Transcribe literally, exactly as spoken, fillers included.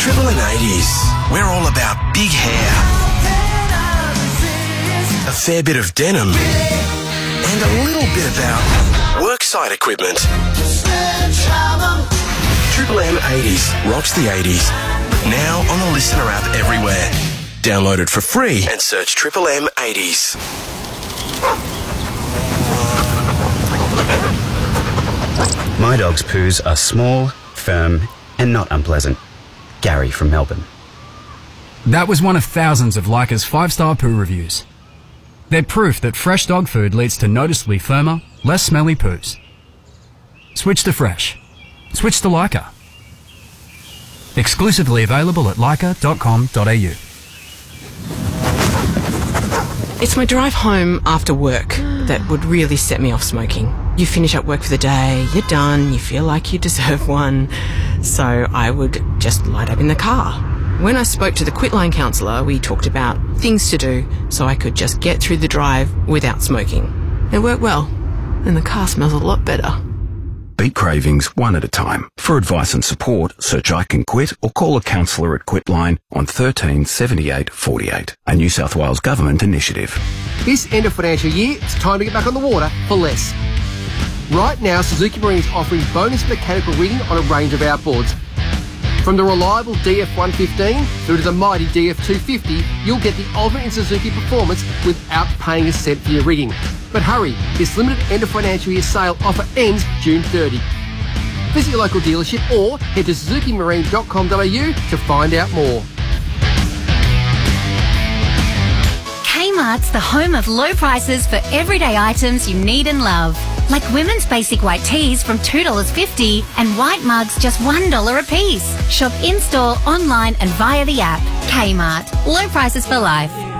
Triple M eighties. We're all about big hair, a fair bit of denim, and a little bit about worksite equipment. Triple M eighties rocks the eighties. Now on the Listener app everywhere. Download it for free and search Triple M eighties. My dog's poos are small, firm, and not unpleasant. Gary from Melbourne. That was one of thousands of Leica's five-star poo reviews. They're proof that fresh dog food leads to noticeably firmer, less smelly poos. Switch to fresh. Switch to Leica. Exclusively available at leica dot com dot a u. It's my drive home after work that would really set me off smoking. You finish up work for the day, you're done, you feel like you deserve one, so I would just light up in the car. When I spoke to the Quitline counsellor, we talked about things to do so I could just get through the drive without smoking. It worked well, and the car smells a lot better. Beat cravings one at a time. For advice and support, search I Can Quit or call a counsellor at Quitline on thirteen seventy-eight forty-eight, a New South Wales Government initiative. This end of financial year, it's time to get back on the water for less. Right now, Suzuki Marine is offering bonus mechanical rigging on a range of outboards. From the reliable D F one fifteen through to the mighty D F two fifty, you'll get the ultimate in Suzuki performance without paying a cent for your rigging. But hurry, this limited end of financial year sale offer ends June thirtieth. Visit your local dealership or head to suzuki marine dot com dot a u to find out more. Kmart's the home of low prices for everyday items you need and love. Like women's basic white tees from two dollars fifty and white mugs just one dollar a piece. Shop in-store, online and via the app. Kmart. Low prices for life.